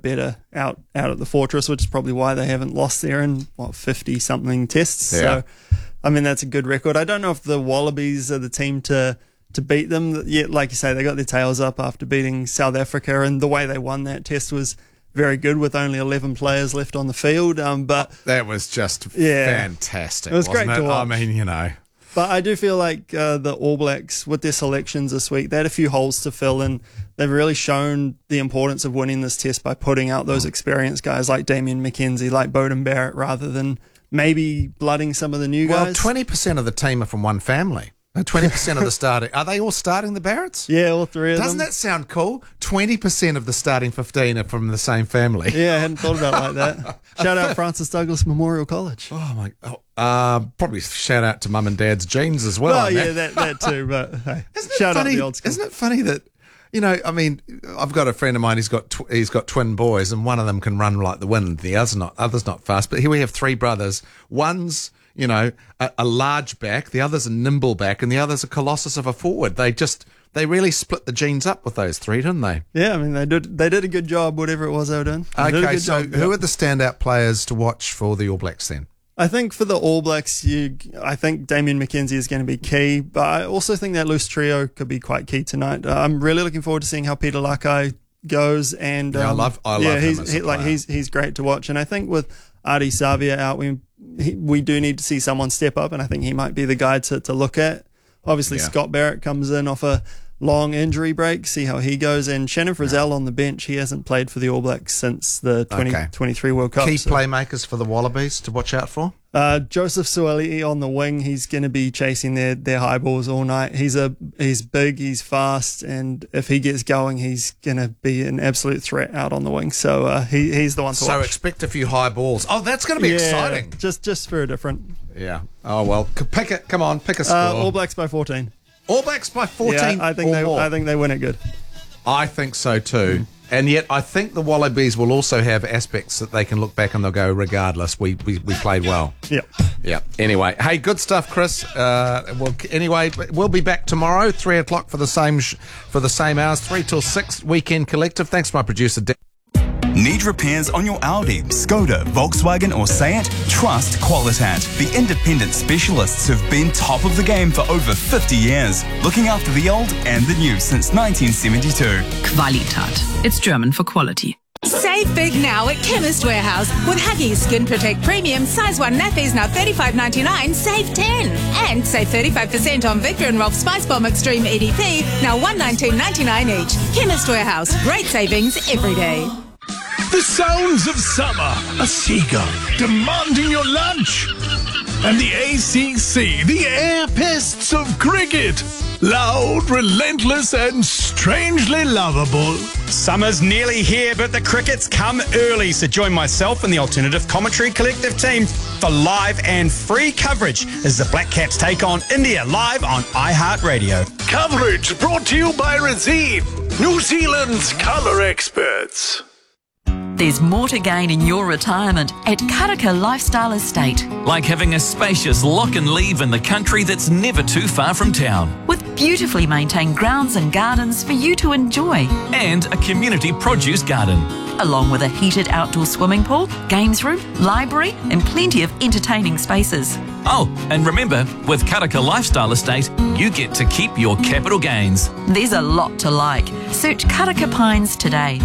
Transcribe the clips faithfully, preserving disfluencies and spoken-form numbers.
better out, out at the Fortress, which is probably why they haven't lost there in, what, fifty-something tests. Yeah. So, I mean, that's a good record. I don't know if the Wallabies are the team to to beat them. Yet, like you say, they got their tails up after beating South Africa, and the way they won that test was very good with only eleven players left on the field. Um, but That was just Yeah. fantastic. It was wasn't great to it? watch. I mean, you know. But I do feel like uh, the All Blacks, with their selections this week, they had a few holes to fill, and they've really shown the importance of winning this test by putting out those experienced guys like Damien McKenzie, like Beauden Barrett, rather than maybe blooding some of the new Well, guys. twenty percent of the team are from one family. twenty percent of the starting. Are they all starting the Barretts? Yeah, all three of Doesn't them. that sound cool? twenty percent of the starting fifteen are from the same family. Yeah, I hadn't thought about it like that. Shout out Francis Douglas Memorial College. Oh, my. Oh, uh, probably shout out to mum and dad's genes as well. Well, on yeah, that, that too, but hey, Isn't it shout funny, out the old school. Isn't it funny that, you know, I mean, I've got a friend of mine, he's got tw- he's got twin boys, and one of them can run like the wind, the other's not, other's not fast. But here we have three brothers. One's, you know, a, a large back, the other's a nimble back, and the other's a colossus of a forward. They just, they really split the genes up with those three, didn't they? Yeah, I mean, they did they did a good job, whatever it was they were doing. They did a Okay, good so job. who are the standout players to watch for the All Blacks then? I think for the All Blacks, you, I think Damien McKenzie is going to be key, but I also think that loose trio could be quite key tonight. Uh, I'm really looking forward to seeing how Peter Lakai goes, and Yeah, I um, love- I love yeah, him he's as a he, like player. he's he's great to watch, and I think with Adi Savia out, we he, we do need to see someone step up, and I think he might be the guy to to look at. Obviously, Yeah. Scott Barrett comes in off a long injury break, see how he goes, and Shannon Frizzell on the bench. He hasn't played for the All Blacks since the twenty twenty-three World Cup. Key so- playmakers for the Wallabies to watch out for? Uh, Joseph Suaalii on the wing. He's going to be chasing their, their high balls all night. He's a he's big, he's fast, and if he gets going, he's going to be an absolute threat out on the wing. So uh, he he's the one to So watch. expect a few high balls. Oh, that's going to be Yeah, exciting. Just just for a different. Yeah. Oh, well, c- pick it. Come on, pick a score. Uh, All Blacks by fourteen. All Blacks by fourteen. Yeah, I think or they more. I think they win it good. I think so too. And yet, I think the Wallabies will also have aspects that they can look back and they'll go, regardless, we we, we played well. Yeah. Yeah. Anyway, hey, good stuff, Chris. Uh, well, anyway, we'll be back tomorrow, three o'clock for the same sh- for the same hours, three till six. Weekend Collective. Thanks, to my producer. Dan. Need repairs on your Audi, Skoda, Volkswagen or Seat? Trust Qualitat, the independent specialists who've been top of the game for over fifty years, looking after the old and the new since nineteen seventy-two. Qualitat. It's German for quality. Save big now at Chemist Warehouse. With Huggies Skin Protect Premium Size one nappies now thirty-five ninety-nine, save ten. And save thirty-five percent on Victor and Rolf Spice Bomb Extreme E D P, now one nineteen ninety-nine each. Chemist Warehouse, great savings every day. The sounds of summer, a seagull demanding your lunch, and the A C C, the air pests of cricket. Loud, relentless, and strangely lovable. Summer's nearly here, but the crickets come early. So join myself and the Alternative Commentary Collective team for live and free coverage as the Black Caps take on India live on iHeartRadio. Coverage brought to you by Razine, New Zealand's colour experts. There's more to gain in your retirement at Karaka Lifestyle Estate. Like having a spacious lock and leave in the country that's never too far from town. With beautifully maintained grounds and gardens for you to enjoy. And a community produce garden. Along with a heated outdoor swimming pool, games room, library and plenty of entertaining spaces. Oh, and remember, with Karaka Lifestyle Estate, you get to keep your capital gains. There's a lot to like. Search Karaka Pines today.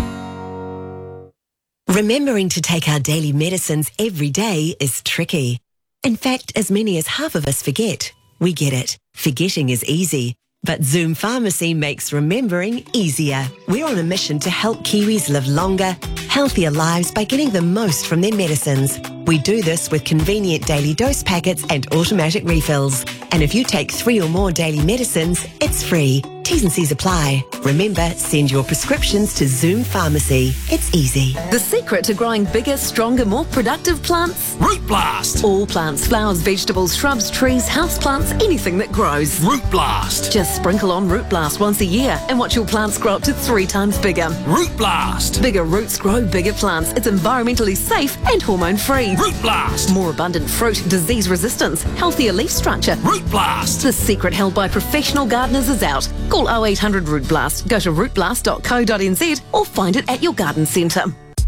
Remembering to take our daily medicines every day is tricky. In fact, as many as half of us forget. We get it. Forgetting is easy. But Zoom Pharmacy makes remembering easier. We're on a mission to help Kiwis live longer, healthier lives by getting the most from their medicines. We do this with convenient daily dose packets and automatic refills. And if you take three or more daily medicines, it's free. T's and C's apply. Remember, send your prescriptions to Zoom Pharmacy. It's easy. The secret to growing bigger, stronger, more productive plants? Root Blast! All plants, flowers, vegetables, shrubs, trees, houseplants, anything that grows. Root Blast! Just sprinkle on Root Blast once a year and watch your plants grow up to three times bigger. Root Blast! Bigger roots grow bigger plants. It's environmentally safe and hormone-free. Root Blast! More abundant fruit, disease resistance, healthier leaf structure. Root Blast! The secret held by professional gardeners is out. Call oh eight hundred Root Blast, go to root blast dot co dot n z or find it at your garden centre.